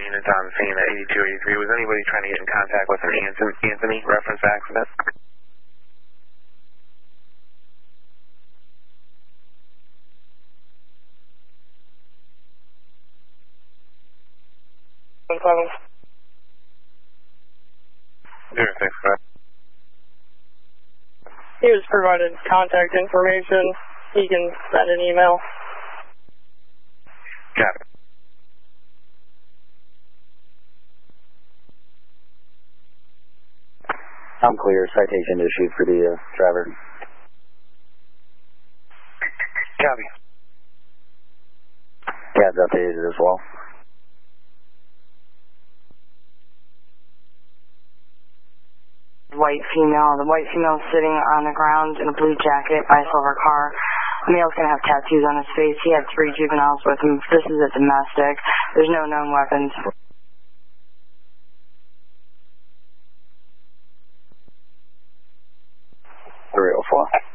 units on scene at 8283. Was anybody trying to get in contact with an Anthony reference accident? He was provided contact information. He can send an email. Got it. I'm clear. Citation issued for the driver. Copy. Cab's updated as well. The white female sitting on the ground in a blue jacket by a silver car. The male's going to have tattoos on his face. He had 3 juveniles with him. This is a domestic. There's no known weapons. 304.